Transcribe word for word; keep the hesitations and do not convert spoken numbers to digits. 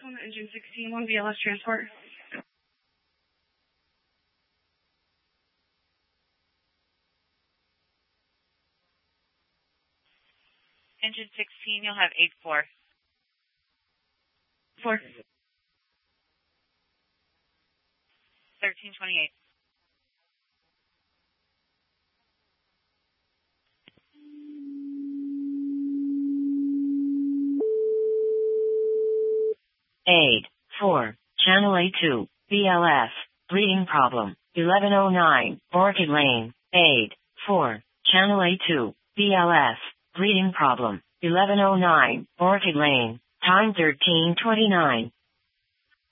On engine sixteen, one B L S transport. Engine sixteen, you'll have eight four. Four. thirteen twenty-eight. eight four, Channel A two, B L S, reading problem, eleven oh nine, Orchid Lane, eight four, Channel A two, B L S, reading problem, eleven oh nine, Orchid Lane, time thirteen twenty-nine.